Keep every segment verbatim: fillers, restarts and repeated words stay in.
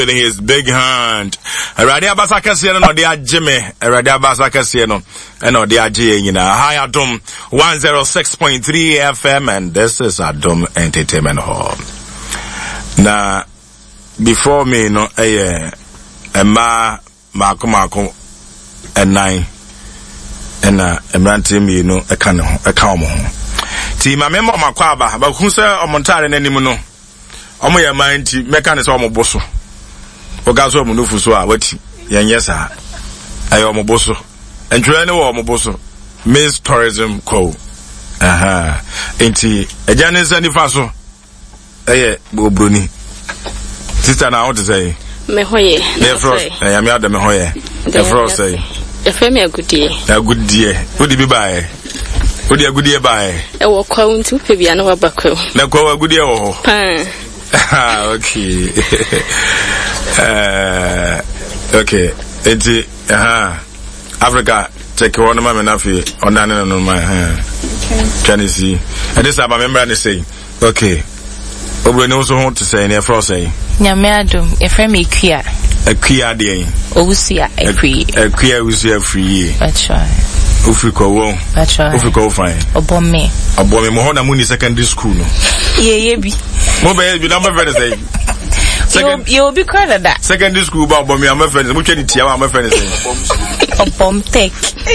his big hand. Radia Basakasiano, no dia Jimmy, Radia Basakasiano, and no dia Jina. Hi, Adom one oh six point three F M, and this is Adom Entertainment Hall. Now, before me, no, eh, a ma, Marco Marco, and nine, and a Branty, you know, a cano, a calm. Ti ma memo makwaba ba hu se omontare nanim no omo ya manti meka ne se omo boso oga so omo nufu so a wati yenye sa ayo omo boso entwe ne wo omo boso Miss Tourism Co. Aha enti eja ne nsa nifa so eye obroni sister na what to say me hoye ne frost ya me adam me hoye the frost say e fe me agudie agudie odi bi bae odi agudie bae e wo kwa untu pe bia na wabakwa na kwa agudie wo ho pa ah okay uh okay enti aha Africa take one man na fi onane no ma ha can you see and this about member and say okay obro no so ho to say na fro say nyame adom e frame ekwia ekwia de owusia ekwi ekwia owusia free that's right Ufiko wo that's right Ufiko fine obomme obomme mo ho na mu ni secondary school no ye ye bi mo be bi number very say second you will be called that secondary school ba obomme am friend mo twani tia am friend say obom tech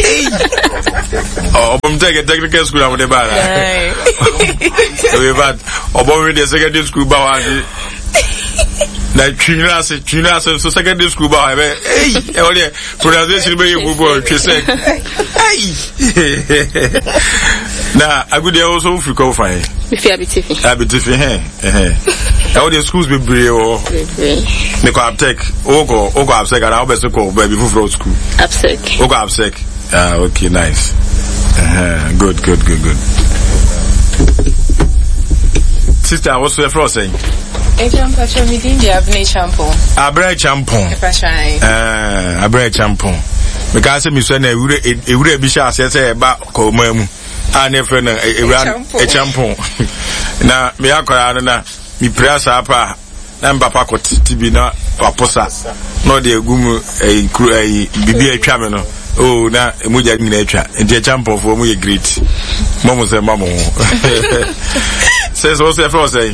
oh obom tech technical school am de ba we bad obomme de secondary school ba wa di na twinra se twinra se so secondary school ba ha be eh e o le pronunciation be you go twese ai na agudi also Ufiko fine me fi abitifi abitifi eh eh all the schools be brave o me ko aptech ogo ogo apsec and how best ko be before school apsec ogo apsec ah okay nice uh good good good good sister what's the first saying Ejam pacho mi dinje abne champon abre champon e eh abre champon because me so na ewure ewure bi sha ase se ba ko mamu a na fe na ewura e champon na me akora no na mi prasa apa na mbapa ko tibi na waposa no de egumu e kru e bibi atwa me no oh na emuja nyina atwa e champon fo mu ye great momo se mamo says also for say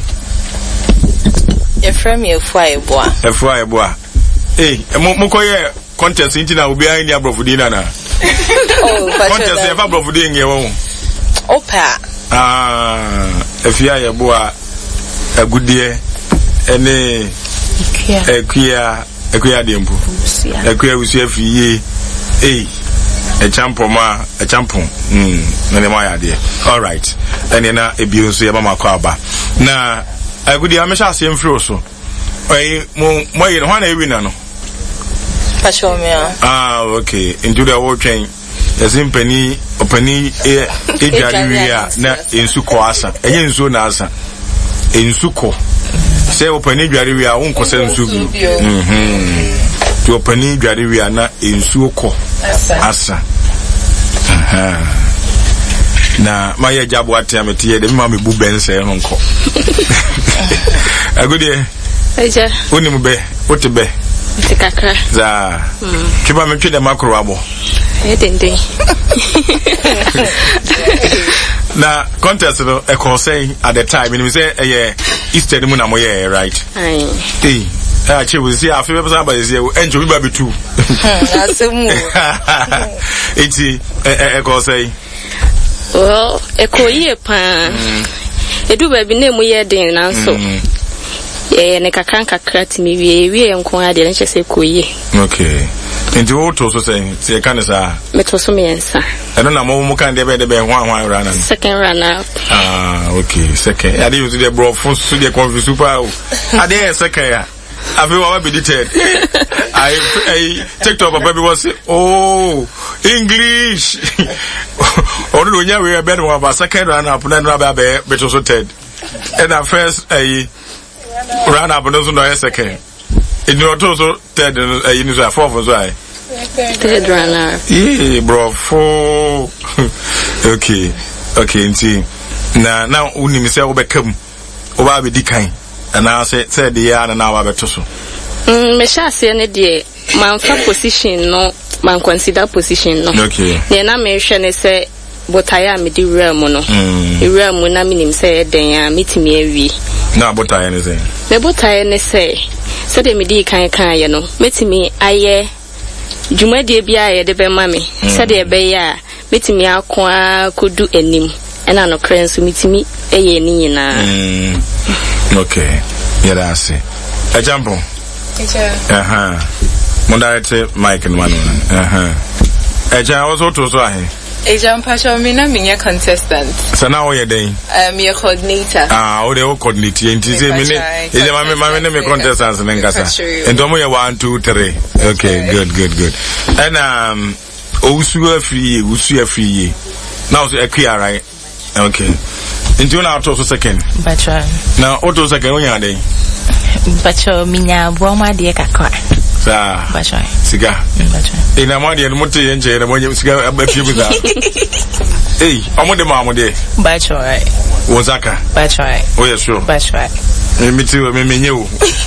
e frame e fu ayeboa e fu ayeboa eh mo ko ye contest intina obi an ni abrofudi na na oh contest e fa abrofudi nge wo opa ah e fi ayeboa agudie ene ekia ekia de mpo ekia usu afiye eh e champo ma e champo mm na ne ma ya de all right ene na ebi nso ye mama kwa aba na agudi amesha asem firi so oyi mo mo ye ho na ewi na no pacho me ah okay into the whole chain yazim pani opani e edwaria na ensuko asa enye nsuo na asa ensuko se opani edwaria won ko se nsuo bi mhm to opani edwaria na ensuo ko asa aha na maye jabo atemete ye de ma me bu bense ho nko agudi eja oni mu be wote be tikakra za kiba me twede makro abo e dende na contest no e ko say at the time me say eh Easter mu na mo ye right ai eh ah che we see afi be person ba say enjo bi ba be two asemu eti e ko say well e ko ye pa edu ba bi na mu ye den na so eh ne kakran kakra timi wie wie nko ade ne chese ko ye okay enti wo to so say say kan sa me to so me ensa I don't know mo kan de be de be hwan hwan rana second runner ah okay second ade use the bro for so de confuse super ade second ya afi wa be detailed I I TikTok papa be was oh English or do nya we be no ba second runner up na na ba be be to so third and at first eh run up no so no second in your to so third eh you know fourth so I third runner yeah bro four okay okay nti na na uni mi say wo be kam wo ba be di kan and I say said the ya na na wa be to so Mm, me sha se ne de man fa position no man consider position no. Okay. Ne na me hwe ne se botaya me di wura mu no. Mm. Wura mu na minim se den a mitimi awi. Na botaya ne se. Me botaya ne se se de me di kan kan ye no metimi aye dwumade bia ye de be ma me se de be ya metimi akwa kodu enim ena no krenso mitimi eye ni nyina. Mm. Okay. Yeah, that's it. A jump on. Uh-huh. Mondarete Mike and Manu. Uh-huh. Eja was also so ahe. Eja mpasho me na me contestant. So now we are doing. Um your coordinator. Ah, o de o coordinator. Enti say me eja mame mame me contestants ngasa. Ento mo ye one two three. Okay, good, good, good. And um Osu afri, Osu afri. Now so akua right. Okay. Enti una auto so second. Bacha. Now auto second when you are there. Bacha minya buoma de kakwa. Sa. Bacha. Siga. Bacha. Ina mo de mo te yenche na mo siga abafie bu za. Eh, omo de ma mo de. Bacha. Wozaka. Bacha. Oh yeah, sure. Bacha. Me ti me menye wo.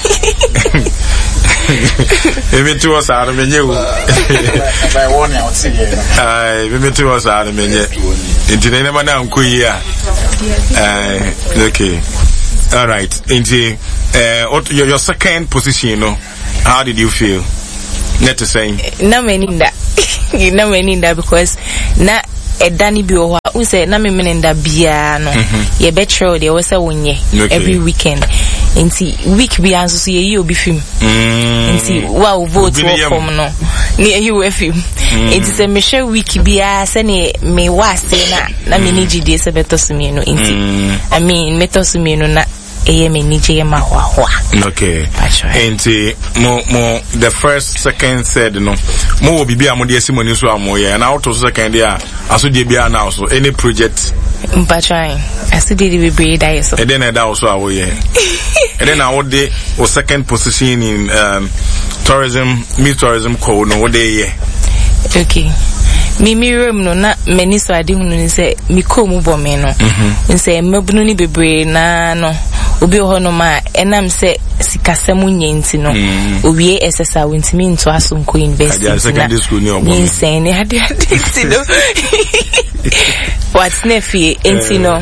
Me ti wo sa me menye wo. By one out here. Ai, me ti wo sa me menye. Enti na ma na nkoyi a. Eh, okay. All right. Inti uh your, your second position, you know, how did you feel? Net to say na meninda. You know meninda because na edani bi o wa say na me meninda bia no ye betro de we say wonye every weekend. Inti week bi anso so ye yi obi film. Inti wa vote wo come no. Ni ye we film. Inti say me share week bia say ne me wa say na na me ni gide se beto me no inti. I mean me to me no na eye me ni je ma hwa hwa. Okay. Inti mo mo the first second third no. Mo wo bibia mo de asimoni so amoye na auto second dia aso de bia na so any project mpa trying aso de be breed that so. E den na da also awoye. E den na wo de o second position in um tourism, Miss Tourism Co no wo de ye. Okay. Mi mi room no na mani so ade hunu ni se mi ko mu bo me no. Nse mabunu ni bebre na no. Obi ho no ma enam se sikasemu nyenti no. Owie S S A wintimi nto Asonko University. Ade secondary school ni omo. Nse ni ade ade no. What's nefi enti no.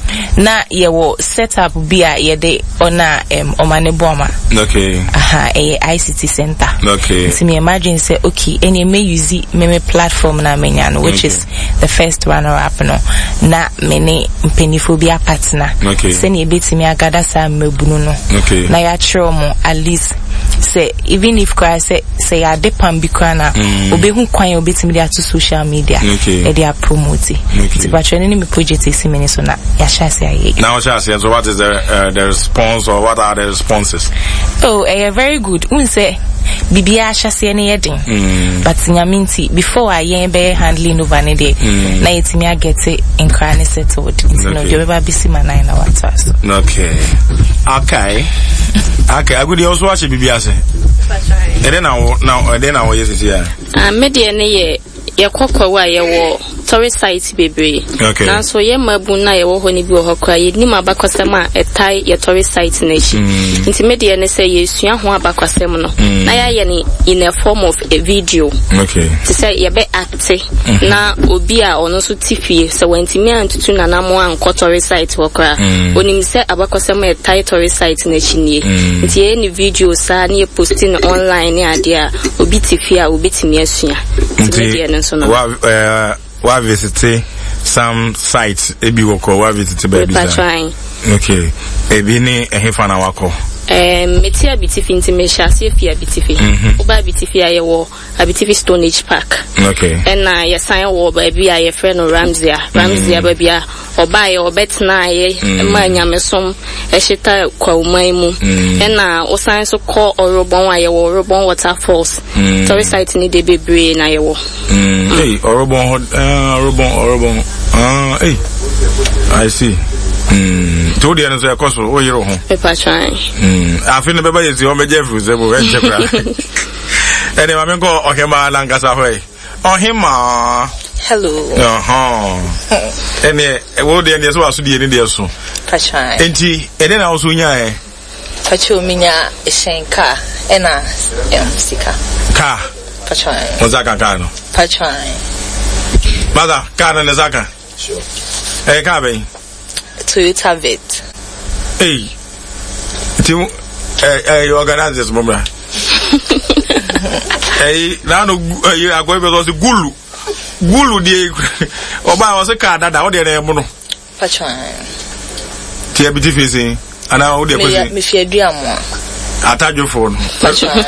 Na ye wo set up bia ye de ona um omane boma. Okay. Aha, a I C T center. Okay. So me imagine say okay, any may use me platform na menya no, which okay. is the first runner up no. Na many peniphobia partner. Okay. Say ni beti me agada sa mebunu no. Okay. Na ya chomo at least say even if I say say ya depam bikwa na obehu kwan obeti me to social media. Okay. E dey promote. Okay. But when any me project is me so na ya now, so what is the uh, the response or what are the responses? Oh, uh, very good. We say, Bibia shasi any heading, but Nyaminti before I am be handling over any day. Na it me I get it in crane settled. You know, you ever be see my nine hours. Okay, okay, okay. I could also watch Bibia say. And then now, now, then I was yes, yeah. Ah, media ne ye kwakwa wa ye wo tourist site bebre. Okay. Na so ye mabu na ye wo ho ni bi wo hokra ye ni mabakosem a etai ye tourist site na chi. Nti media ne say ye sua ho abakosem no. Na ya ye ni in a form of a video. Okay. To say ye be acte na obi a ono so tifie so wantimi antutu na namo anko tourist site hokra. Onim say abakosem etai tourist site na chi nie. Nti ye ni video sa na ye posting online ni ade a obi tifie a obi timi asua. Media ne so no. Wa uh wa visit some sites ebi woko wa visit baby. Okay. Ebi ni ehefa na wako. Um, metia bitifi nti me shase fia bitifi. Oba bitifi aye wo abitifi Stone Age Park. Okay. And na ye sign wo ba bia ye friend no Ramsey. Ramsey ba bia oba ye obetna ye ma nyamesom e hita kwa uman mu. And na o sign so call Orobon aye wo Orobon Waterfalls. Tourist site ni de bebre na ye wo. Hey, Orobon uh Orobon Orobon. Ah, hey. I see. Mm. To the answer question, oh, you're home. Paper trying. Mm. I feel the baby is your major food. Anyway, I'm going to okay, my Lancashire way. Oh, him, hello. Uh huh. And uh, what the answer was to the India so. Pacha. And he, and then I was doing ya. Pacho minya shenka ena em sika car pachai ozaka car no pachai mother car na zaka Sure. Eh, car be Toyota Vet. Hey. Ti eh eh organize this mama. Eh, na no eh agwa be so gulu. Gulu die oba o se car dada o de na emu no. Pachai. Ti e bi ti fisi ana o de ko si. Me fi aduamo. Atadwo phone. Pachai.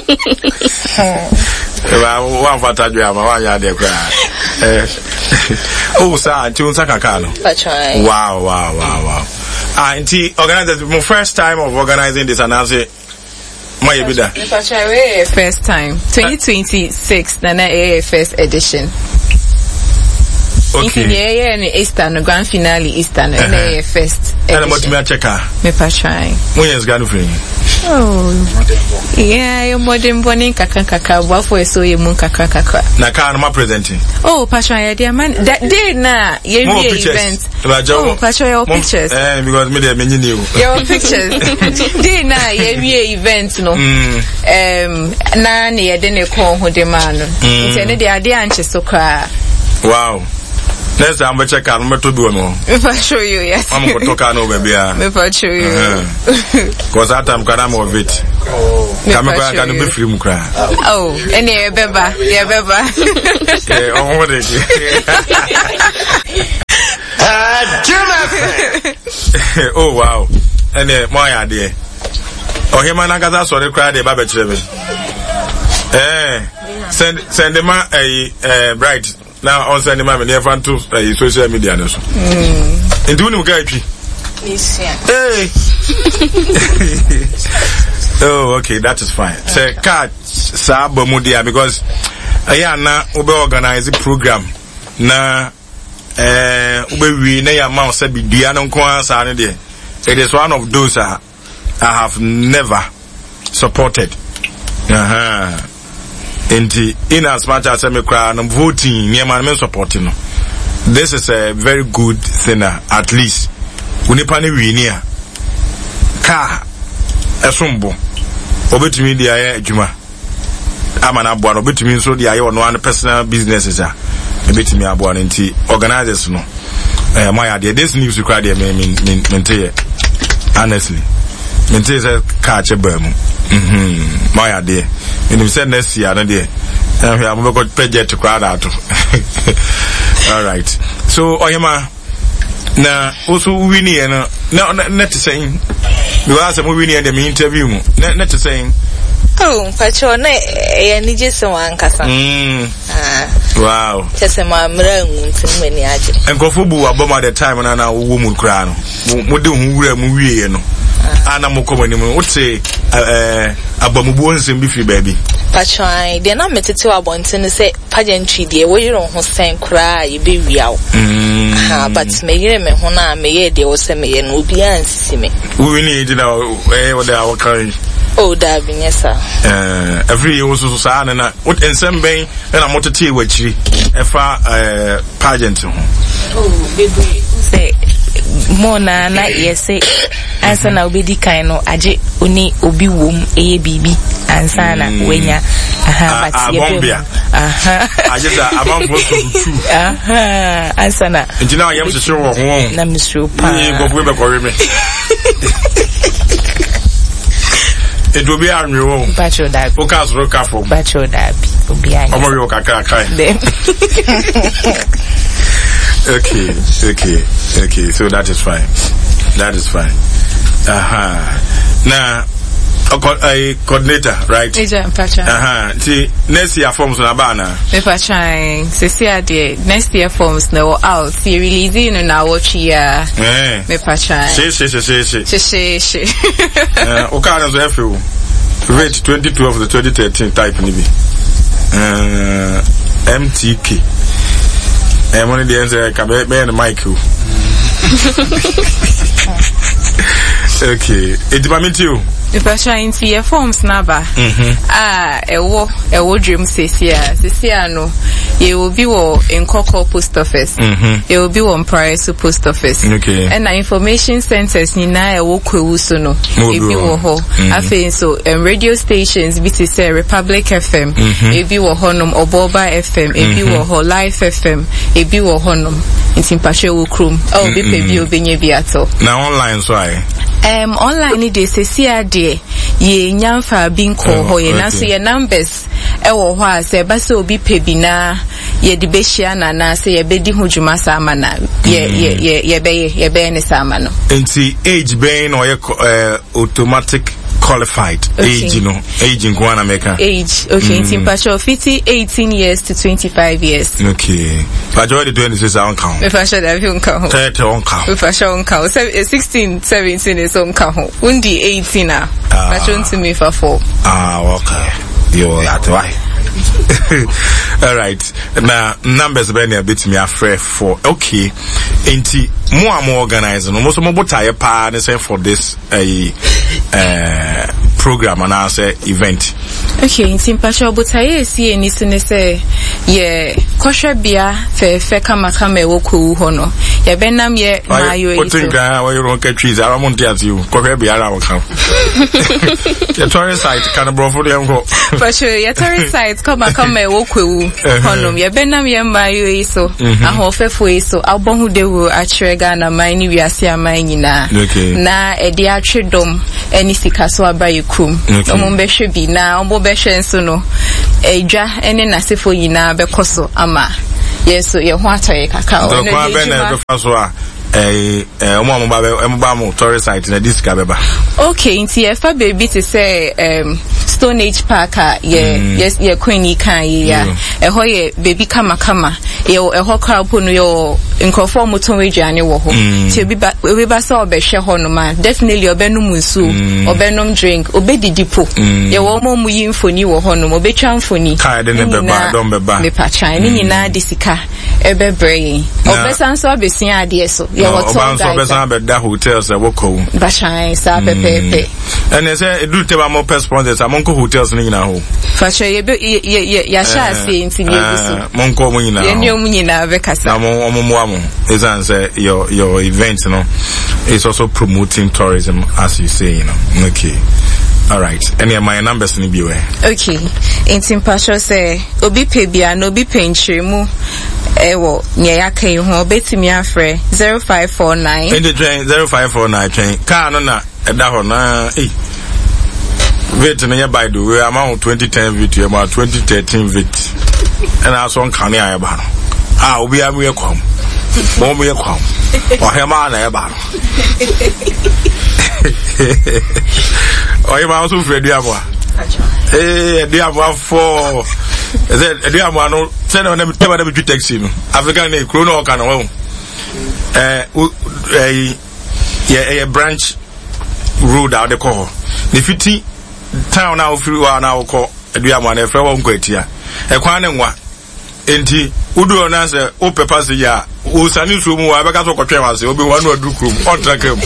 Wa wa fa atadwo ama wa ya de kra. Eh. Oh, sir, ti unsaka car no. Pachai. Wow, wow, wow, wow. Ah, inti organize my first time of organizing this and I say my bida. Pachai first time. twenty twenty-six na na first edition. Okay. Yeah, yeah, and Easter, no grand finale Easter, no uh-huh. first edition. And what me check her? Me Pachai. When is gonna free? Oh, yeah, you're modern bonning kaka kaka. What for so you moon kaka kaka? Na car no presenting. Oh, Pachai, dear man, that day na you be event. Oh, Pachai, your pictures. Eh, because me there me new. Your pictures. Day na you be event no. Um, na ne yede ne kon ho de man no. Nti ne de ade anche so kra. Wow. Next time we check out, I'm going to do more. If I show you, yes. I'm going to talk no baby. If I show you. Because that time I'm of it. Come back and be free, Mukra. Oh, and yeah, beba. Yeah, beba. Yeah, on what is it? Oh, wow. And uh, my idea. Oh, him and I got that sort of cry, the Baba Trevor. Eh, send, send them a bright. Now on send him near front to uh, social media no so. Mm. And do you guy pi? Yes. Hey. Oh, okay, that is fine. Say catch sabo mudia because aya na ube organize the program na eh ube wi na ya ma say bidua no nko ansa ne de. It is one of those uh, I have never supported. Uh-huh. And in as much as I'm crying, voting, me and supporting. This is a very good thing, at least. Unipani winia. Ka, esumbo. Obetumi di aye juma. Amana abuan, obetumi so di aye on one personal businesses. Obetumi abuan nti organizers no. Eh, my idea. This news you cry there, me, me, me, me, honestly. Me say catch a bum. Mhm. My idea. And you said next year, no dear. I'm going to pay to crowd out. All right. So, Oyama, now also winning and no, not to saying you ask a movie in the interview. Not to saying, oh, Patrona, I need just one casa. Wow. Just a mamma, many and go for Boo about the time and our woman crown. What do we movie, you know? Ana mukoma ni mu wote eh abamubu nsem bi fi baby Pachai de na metete abonten se pageantry de wo yiro ho sen kra ye be wiawo ha but me yire me ho na me ye de wo se me ye no obi ansisi me we need na eh wo da wo kan oh da bi nyesa eh every year so so sa na na what ensem ben na motete e wachiri e fa eh pageant ho oh baby say Mona na yese ansa na obedi kan no age oni obi wom eye bibi ansa na wenya aha but ye aha age da amamfo so tu aha ansa na engineer yam se wo ho na misro pa ni go be ko me e do bi anwe wo bacho da focus ro ka fo bacho da bi obi anya omo yo kakra kai Okay, okay, okay. So that is fine. That is fine. Aha. Now, a coordinator, right? Aha. See, next year forms na bana. Me Pachai. Se see ade next year forms no out. See releasing no na watch year. Eh. Me Pachai. She she she she she. She she she. Eh, okana zo efu. Rate twenty twelve to twenty thirteen type ni bi. Uh, M T K. Eh, one of the answers can be the mic. Okay, it's by me too. If I try to your forms number, ah, a war, a wardroom says here, Ceciano, you will be in Coco Post Office, you will be on Price to Post Office, okay, and the information centers in Naya Woku Usono, if you were ho, I think so, and radio stations, B T C Republic F M, if you were Honum or Boba F M, if you were ho Life F M, if you were Honum, in Simpashe Wukrum, oh, be Pebio Benyabiato. Now online, so I. Um, online they say see a day ye nyamfa bin ko ho ye na so ye numbers e wo ho a se ba se obi pebina ye de be hia na na se ye be di ho dwuma sa ama na ye ye ye ye be ye be ne sa ama no enti age ben or ye automatic qualified age you know age in Guana America age okay enti pacho fifty eighteen years to twenty-five years okay pacho the twenty-six on count if I should have you count thirty on count if I should on count sixteen seventeen is on count undi eighteen na pacho to me for four ah okay you are right. All right. Now numbers be a bit me afraid for okay. Enti more and more organizing. Most more tire pa say for this a uh, program and I say event. Okay, enti mpacho botaye si eni sene say ye koshe bia fe fe kama kama ewo ku ho no. Ye benam ye mayo iso. What think why you don't get trees? I want to ask you. Koshe bia ra come. The tourist site can bro for them go. For sure, your tourist site kama kama ewo ku honum ye benam ye mayo iso. Ahofefo iso abon de wo achre Ghana man ni wiase aman nyina. Na e de atwe dom eni sika so abaye krum. Omo behwe bi na omo behwe nso no edwa ene nasefo nyina bekoso ama yeso ye ho atoye kaka o ne kwa be na befaso a eh eh omo omo ba be ba mo tourist site na disika beba. Okay, nti e fa baby to say um Stone Age Park ye yes ye Queenie kan ye ya e ho ye baby kama kama ye e ho crowd no yo nkofo moton aduane wo ho ti obi ba obi ba sa obehwe ho no ma definitely obenum nsu obenum drink obedidipo ye wo mo mu yimfoni wo ho no obetwa mfoni kai de ne beba don beba me pa chan ni nyina de sika ebebre obesan so obesia ade so ye wo to guys obesan be da hotels e wo ko ba chan sa pepepe ene say edu te ba mo sponsors amonko hotels ni nyina ho fa che ye ye ya sha se nti ye biso monko mo nyina ye ni omu nyina be kasa amo omo is answer your your event, you know. It's also promoting tourism, as you say, you know. Okay. All right. Any of my numbers ni biwe. Okay. In Timpasho say obi pebia no obi penchemu ewo nyaya kan ho betimi afre zero five four nine. In the train zero five four nine train. Car no na eda ho na eh. Wait na by the way amount twenty ten vit about twenty thirteen vit. And I saw kan ya ba no. Ah obi am we kom. Mo mo ye kwam. O he ma na e ba. O ye ma so fredi abo. Eh, di abo for. Is it di abo no say na dem tell dem taxi no. African na kro no kan wo. Eh eh ye branch road out the call. The fifty town now free wa na wo di abo na e fe wo nkwatia. E kwan ne nwa. Enti udu ona se o pepa se ya o sani so mu abeka so kwotwe ma se obi wa no adu krum on trakam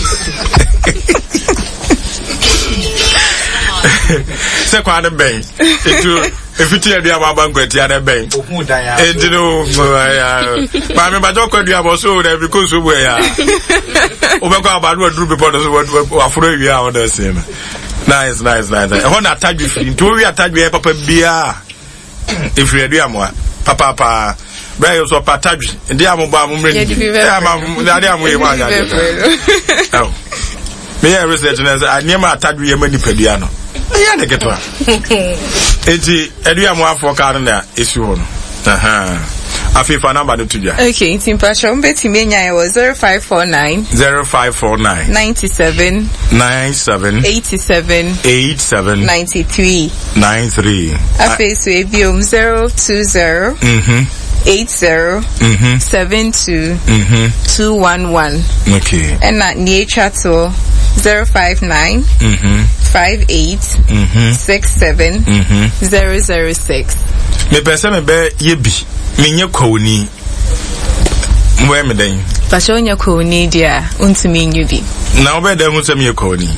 se kwa de ben etu efiti e dia ma bankwati ya de ben ohun dan ya enti no ba me ba jo kwadu abo so de bi ko so bu ya o be kwa ba no adu be pod so afuro wi a o de se no nice nice nice e ho na tagbi fi nto wi atagbi e papa bia if you do amwa papa papa bra yo so patadwi ndi amba amumre ni ama ndi amu ye ma ya oh me ya research na say anyema atadwi ye mani padua no ya de ketwa enti edu amu afọ ka na esi ho no aha afifa number no tudwa okay timpasho mbeti menya ye was zero five four nine zero five four nine ninety-seven ninety-seven eighty-seven eighty-seven ninety-three ninety-three afi so ebiom zero two zero mhm eight zero mhm seven two mhm two one one okay and na ni chato zero five nine mhm five eight mhm six seven mhm zero zero six me pese me be ye bi menye kwoni mwe me den pasho nya kwoni dia untumi nyu bi na obe da hu se me kwoni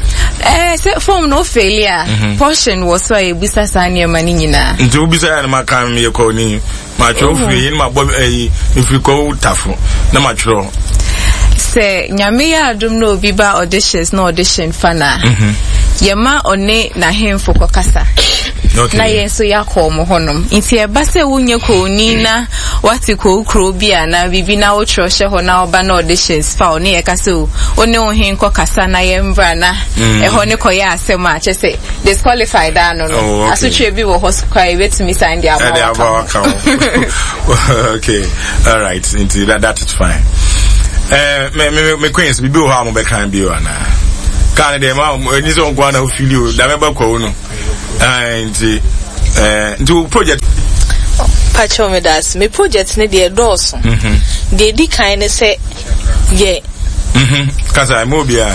Eh, se form no failure. Portion was so a bisa sanya mani nyina. Nti ubisa ya na maka me ko ni ma tro free ni ma bo eh if ko tafo na ma tro. Se nyame ya adum no obi ba auditions no audition fana. Mhm. Yema one na hemfo kokasa. Okay. Na yenso yakọ mo honom. Nti e ba se wunye ko ni na wati ko ukro bia na bibi na otro hye ho na oba na auditions fa oni e ka se o oni o hin kokasa na yembra na e ho ne koya asem a che se disqualified da no no. Asotwe bi wo hospital e betimi sign dia ba. Okay. All right. Nti that that is fine. Eh me me me queens bibi o ha mo be kan bi o na. Kan de ma ni so ngwa na ofili o da me ba kwa no. And uh do project Pacho me das me project ne de doso. Mhm. De di kan ne se ye. Mhm. Kasa mo bia.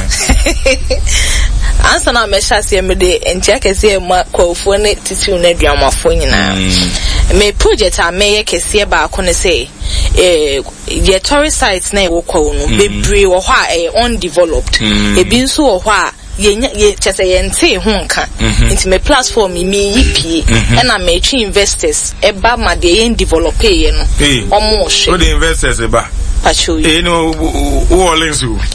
Ansa na me sha se me de entia kese ma kwofo ne titiw na duamafo nyina. Me project a me ye kese ba ko ne se eh ye tourist sites na e wo kwa no bebre wo ho a undeveloped. E bi nso wo ho a ye ye chese ye nte ho nka nti me platform mi yipi e na me twi investors e ba ma de ye develop ye no omo hwe so the investors e ba pacho e no wo links